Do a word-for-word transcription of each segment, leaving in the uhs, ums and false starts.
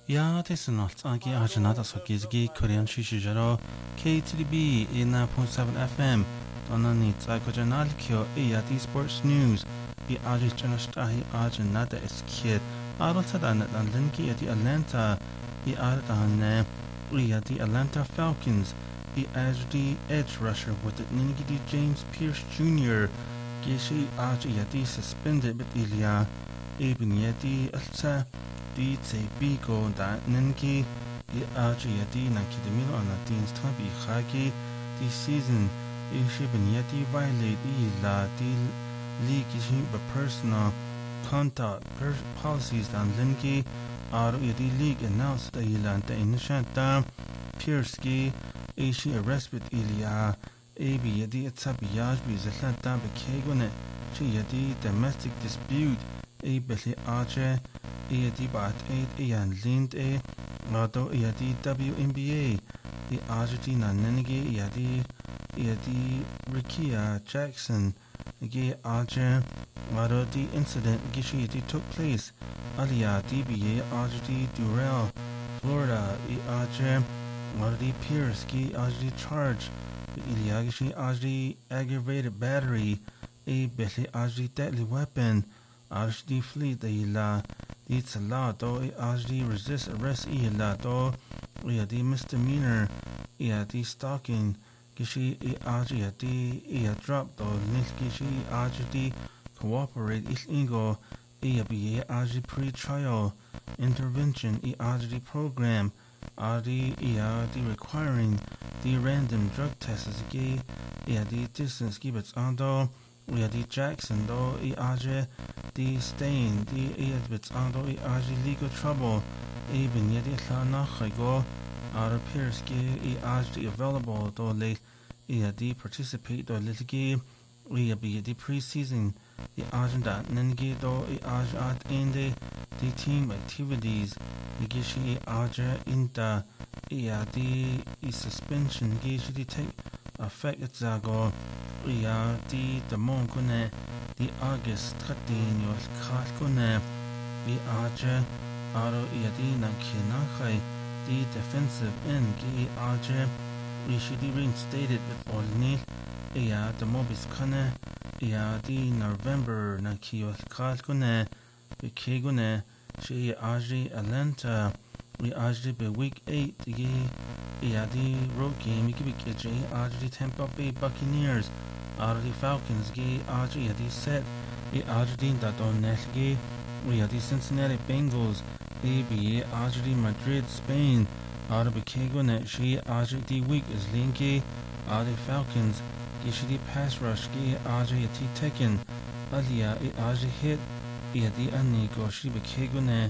Ja, det är något att jag har nada så gizgi Korean shishijaro K T D B eighty-nine point seven F M. Donna nits I could janal kyo e at sports news. I aji chanastahi aji nada is kid. Adol sadan dan linki at the Atlanta. I adan e at the Atlanta Falcons. I aji edge rusher with the Ningidi James Pierce Junior Gishi aji yati suspended but Ilya. Eben yati alta. Di tse bigo da nenki I aji yadi na kidemilo ana dins tabi khagi di season ishi yadi violate I la di league ishi ba personal contact per policies dan lenki aro yadi league announced da ila da inisha da Pierski ishi arrest with Ilya abi yadi atsabi yajbi zahla da bekegone chi yadi domestic dispute abeli aje Iadi bat eight ian lind e Rado iadi W N B A the Argentina Nenegi iadi iadi Rikia Jackson Igi Arje Rado the incident Gishi took place Alia D B A Arjdi Durrell Florida I Arje Rado Pierce Gi Arjdi charge Iliagishi Arjdi aggravated battery A Betli Arjdi deadly weapon Arjdi fleet the ila It's a lot though H D resist arrest I la do I the misdemeanor I the stalking Gishi I H D I drop do nil Gishi H D cooperate is ingo I be H D pre-trial intervention I H D program R D I the requiring the random drug tests gi I the distance gibets ando I the Jackson do I H the stain the edbits ando I legal trouble even yet la nachigo are appears ge I the available do le I the participate do litigi we be the preseason the agenda nengi do I at ende the team activities the gishi aja in the I the suspension gishi take effect zago I the the monkune the August thirteenth yol kalkune the aje aro iadi na kinachai the defensive end gi aje we should be reinstated with olni iya the mobis kane iya the November na kiyol kalkune the kegune she aje Atlanta we aje be week eight gi iya the road game gi be aje Tampa Bay Buccaneers Are the Falcons gi aji yadi set I aji da don nesgi we are the Cincinnati Bengals A B aji Madrid Spain are the Kego net she aji the week is linki are the Falcons gishi the pass rush gi aji yati taken alia I aji hit yadi anigo she be Kego net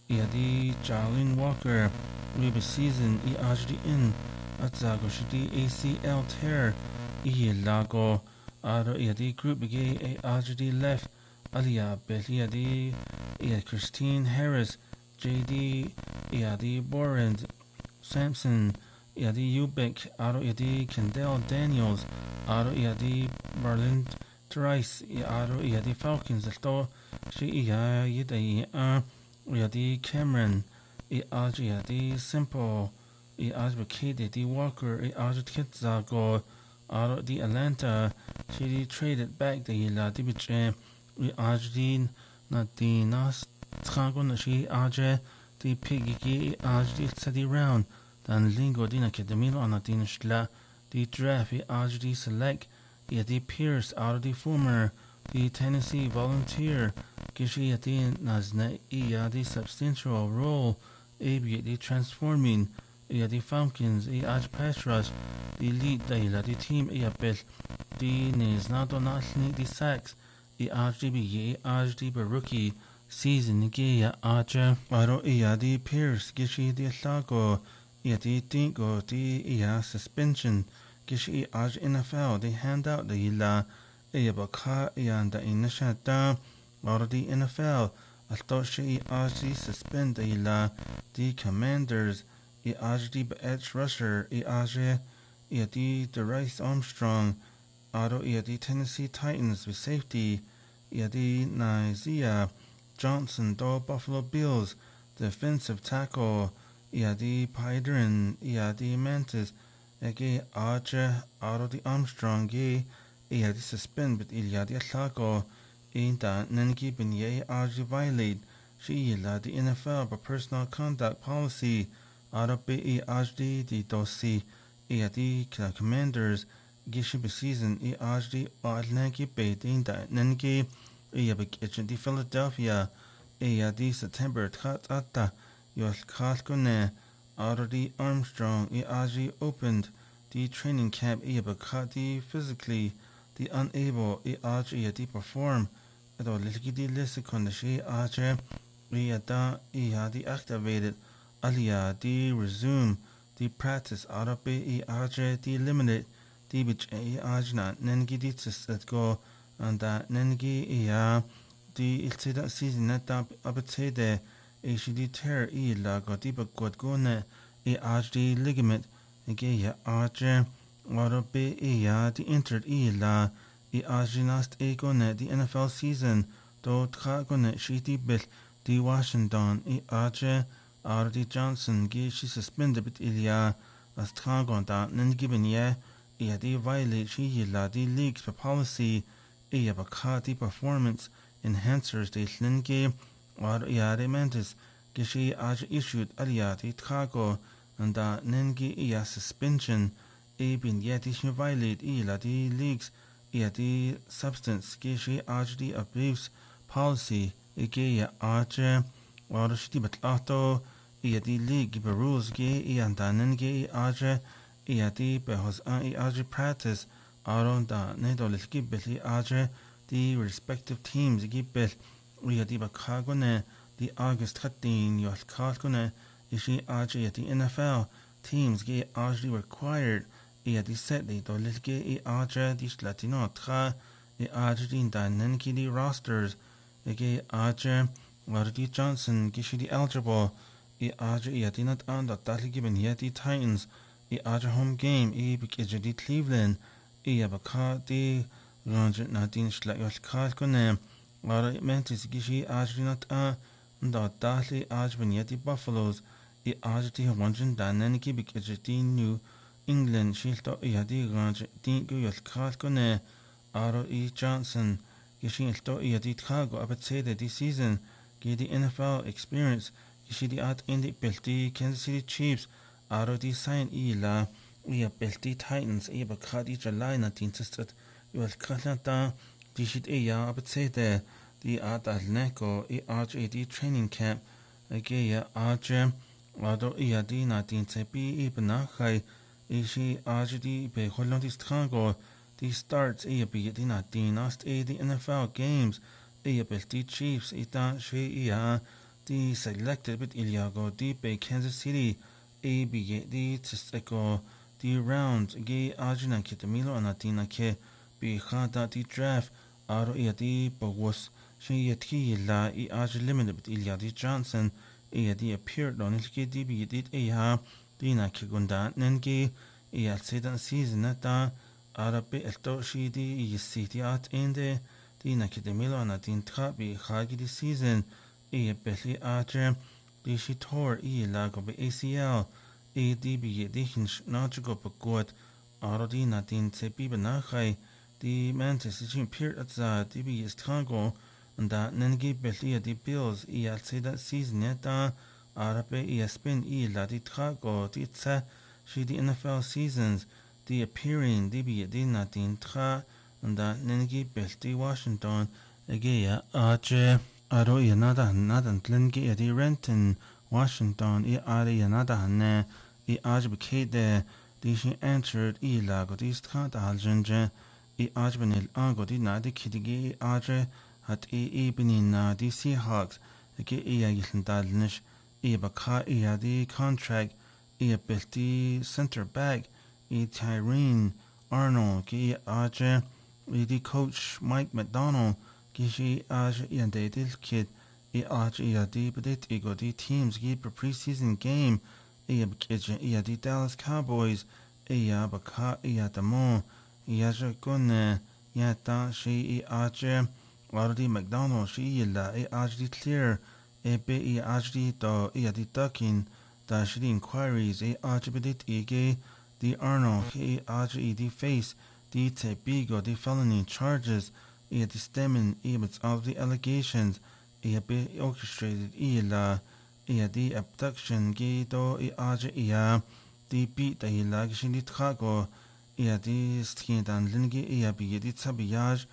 yadi Jalen Walker we be season I aji in atzago she A C L tear I lago Aro iadi group bege a Ajdi left Alia Beliadi Ia Christine Harris J D Iadi Borand Sampson Iadi Ubek Aro iadi Kendall Daniels Aro iadi Berlin Trice Aro iadi Falcons Alto She Ia Yidai uh Iadi Cameron Iadi Iadi Simple Iadi Kade Walker Iadi Kitzago Out of the Atlanta, she traded back the la dibiche, we Ajdin, not the Nas Tragon, she Aje, the piggy Ajdi study round, then Lingo Dina Kedemil on a Dinishla, the draft, the Ajdi select, yet the Pierce out of the former, the Tennessee volunteer, Gishi at the Nazne, iya the substantial role, Abi the transforming. I the Falcons I Aj pass rush the lead the the team I bel the nes not on the sacks I Aj the be Aj the rookie season ge ya Aj aro I the Pierce gishi the lago I the dingo the I suspension gishi Aj N F L they hand out the la I baka I the initial down or the N F L I thought she Aj suspend the la the Commanders I Ajdi edge rusher I Aje Iadi DeRice Armstrong Aro Iadi Tennessee Titans with safety Iadi Nizia Johnson do Buffalo Bills defensive tackle iadi Pydrin iadi Mantis ege Archer Aro di Armstrong ge iadi suspend but iliadi Atlago inta nengi binye Arji violate she la the N F L for personal conduct policy Aro be Arji di dosi iadi Commanders Gishibi season e Arji Adnaki be inta nengi iabik di Philadelphia iadi September tata Yol Kalkune Ardi Armstrong e Aji opened the training camp e bakati physically the unable e Aji di perform at all litigi lisikon she Aji e ada e hadi activated alia di resume the practice Arabe e Aji di limited the bich e Ajna nengi di at go and that nengi e the iltida season at abate e shidi ter e la godiba godgone e Aji ligament Ege ya Archer Arabe e ya the entered e la e Aji last e gone the N F L season do tragone shiti bill the Washington e Archer Ardi Johnson ge she suspended bit ilia as tragon da nen given ye e the violate she la the league's policy e ya bakati performance enhancers de linge or yare mentis ge she Aji issued alia the trago and that nengi iya suspension e bin yeti violate e la di leagues e di substance ge she Aji abuse policy e ge ya Aji or shiti batlato e di league be rules ge e and nengi Aji e di behos e Aji practice aron da nedo litki beli Aji the respective teams ge bel e di bakagone the August thirteenth yol kalkone Ishi Aji at the N F L teams ge Aji required e at the set de do litge e Aji di Latino tra e Aji din da nenki di rosters e ge Aji Ardi Johnson gishi di eligible e Aji e at the not on da tali given yet the Titans e Aji home game e bikje di Cleveland e abaka di range na din shla yol kalkone Ara mentis gishi Aji not a da tali Aji ben yet the Buffaloes e Aji wanjin da nenki bikje di New England shilto e hadi range di go yol kalkone Aro e Johnson gishi ilto e hadi trago abetsede di season ge di N F L experience gishi di at indi belti Kansas City Chiefs Aro di sign e la e belti Titans e bakadi July nineteenth sisted yol kalanta di shit e ya abetsede di at alneko e Aji di training camp ge ya Aji Ado e adi nineteenth sepi e benachai e shi Aji di be holland di strango di starts e be di nineteenth ast e di N F L games e belti Chiefs e da she e di selected bit iliago di be Kansas City e be di tseko di round ge Aji na kitamilo anatina ke be khada di draft Aro e adi bogos she e ti la e Aji limited bit iliadi Johnson e di appeared on ilke di bi dit e ha di na kigunda nengi e al sedan season da Arabe elto shi di city at ende di na kidemilo na din trabi khagi di season e beli Aji di shi tor e la go be A C L e di bi di hin na go begot Aro di na din sepi benachai di mantis shi appeared at za di bi is trango and that nengi beli di Bills e al say that season yeta Arabe e spin e la di trago di tsa shi di N F L seasons di appearing di bi di na din tra and that nengi beli Washington ege ya Aji Aro e nada nada nengi e di Renton Washington e are e nada hanne e Aji bekede di shi entered e la go di stra da haljenje e Aji benil ango di na di kidigi e Aji hat e ebenin na di Seahawks ege e agiln dalnish e baka e adi contract e belti center back e Tyrone Arnold ge Aji e di coach Mike McDonald ge shi Aji e ande dil kid e Aji e adi bedit e go di teams ge per preseason game e bekeje e adi Dallas Cowboys e ya baka e adamo e aja gonne ya ta shi e Aji Ardi McDonald she la e Aji clear e be I ajdi do I adi ducking da shidi inquiries e ajibidit ige the Arno he ajdi the face the te bigo the felony charges e the stemmen e bits of the allegations e be orchestrated e la e the abduction ge do e ajdi ya the beat da I lag shidi tchago e the skin dan lingi e be the tabiyaj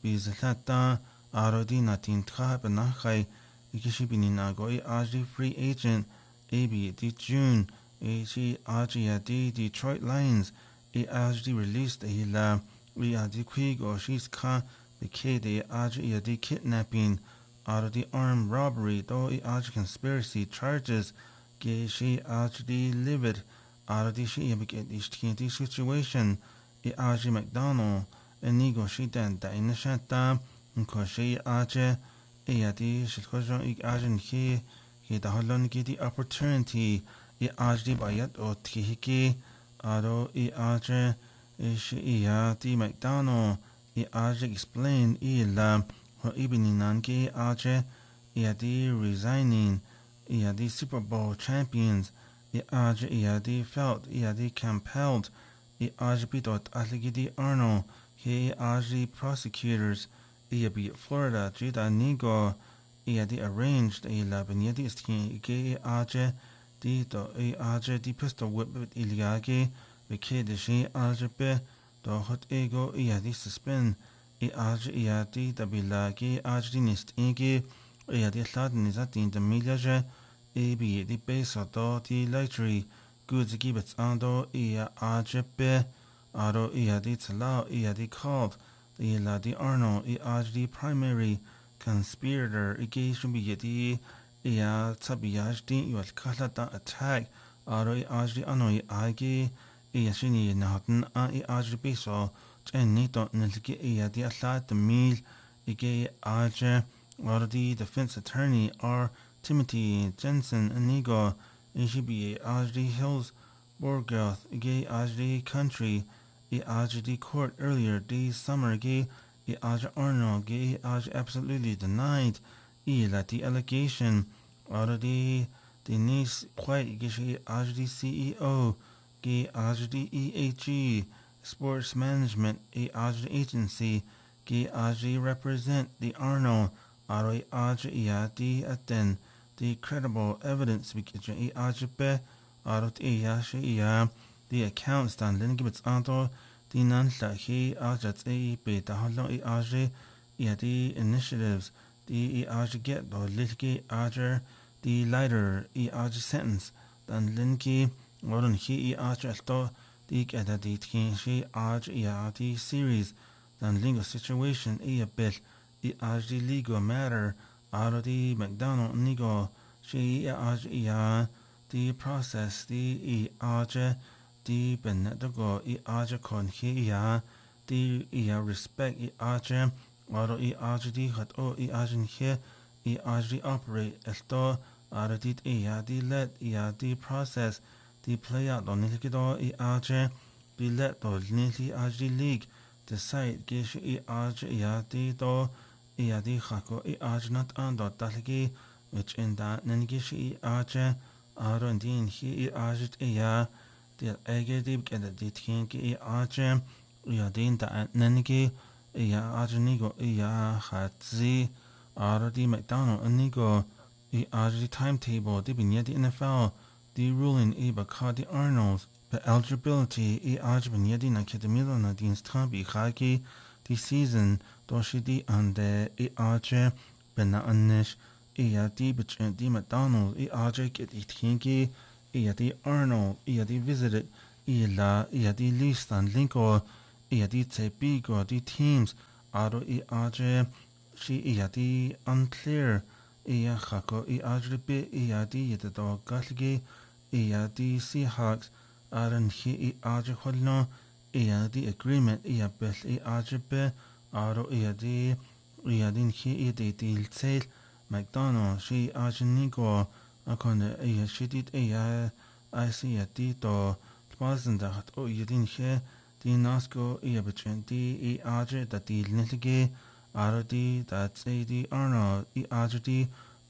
bizlata arodi natin tcha benachai Ikishibininago e Aji free agent A B the June A G Aji the Detroit Lions e Aji released a la we are the quick or she's ka the kid e Aji the kidnapping out of the armed robbery though e Aji conspiracy charges ge she Aji livid out of the she get the situation e Aji McDonald and Nigo she then da in the shata and she Aji Eadi shilkojon ik ajen he he da halon ki the opportunity e ajdi bayat o tihiki aro e aje e shi ya di McDonald e aje explain e la ho ibininan ki aje e adi resigning e adi Super Bowl champions e aje e adi felt e adi compelled e aje bidot atligi di Arnold he aje prosecutors e be Florida Jida Nigo e di arranged e la benyedi skin ge aje di do e aje di pistol whip iliage be kid she aje be do hot ego e di suspend e aje e di da bilage aje di nist ege e di lad nizat in de millaje e be di base do di luxury goods gibets ando e aje be aro e di tsala e di called the la di Arno e aj di primary conspirator e ge shumbi yedi e a tabiyaj di yol kala da attack aro e aj di ano e age e shini nahatn a e aj di beso chen ni to nilge e a di ala de mil e ge aj aro di defense attorney R Timothy Jensen anigo e shibi e aj di Hills Borgoth e ge aj di country e aj di court earlier this summer ge e aj Arnold ge aj absolutely denied e la the allegation already Denise White ge she aj di C E O ge aj di E A G sports management e aj di agency ge aj represent the Arnold aro e aj e di aten the credible evidence we ge e aj be aro e ya she ya the accounts dan lin gibets anto the nan la he ajat e be da hallo e aje e the initiatives the e aje get do litke aje the lighter e aje sentence dan linki modern he e aje to the get the thin she aje e the series dan lingo situation e a bit e aje legal matter out of the McDonald nigo she e aje e the process the e aje the benedago e aje kon he ya the e respect e aje aro e aje di hat o e aje he e aje operate esto aro dit e ya the let e the process the play out on the kido e aje the let do nili aje league decide gish e aje ya the do e the hako e aje not ando talgi which in that nengish e aje aro din he e aje e ya the agedib get the thin ki aje ya din da nengi ya aje nigo ya hatzi aro di McDonald nigo e aje timetable di bin the N F L the ruling e ba the Arnolds the eligibility e aje bin yedi na kedemilo na din stabi khaki the season do shidi ande e aje bena anish e ya di bich di McDonald e aje get it thinki e the Arnold e the visited e la e the list and linko e the te bigo the teams aro e aje she e the unclear e hako e aje be e the the do galgi e the Seahawks aran he e aje holno e the agreement e bel e aje be aro e the e the he e the deal sale McDonald she aje nigo akon e shidit e I see a tito twazen da hat o yedin he di nasko e between di e aje da di nilige aro di that say di Arnold e aje di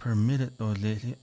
permitted though lately